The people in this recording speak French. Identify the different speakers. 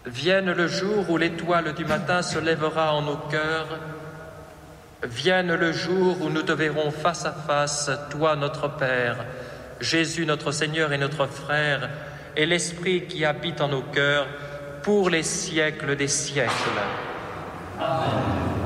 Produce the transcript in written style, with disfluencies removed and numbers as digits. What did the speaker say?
Speaker 1: Vienne le jour où l'étoile du matin se lèvera en nos cœurs. Vienne le jour où nous te verrons face à face, toi notre Père, Jésus notre Seigneur et notre Frère, et l'Esprit qui habite en nos cœurs pour les siècles des siècles.
Speaker 2: Amen.